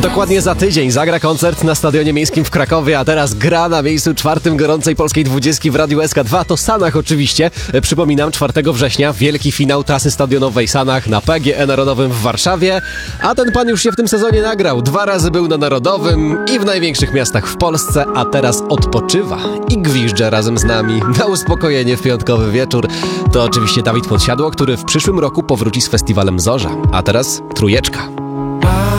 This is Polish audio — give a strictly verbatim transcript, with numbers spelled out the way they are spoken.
Dokładnie za tydzień zagra koncert na Stadionie Miejskim w Krakowie, a teraz gra na miejscu czwartym gorącej polskiej dwudziestki w Radiu S K dwa. To Sanach oczywiście. Przypominam, czwartego września wielki finał trasy stadionowej Sanach na P G E Narodowym w Warszawie. A ten pan już się w tym sezonie nagrał. Dwa razy był na Narodowym i w największych miastach w Polsce, a teraz odpoczywa i gwizdże razem z nami na uspokojenie w piątkowy wieczór. To oczywiście Dawid Podsiadło, który w przyszłym roku powróci z festiwalem Zorza. A teraz trójeczka.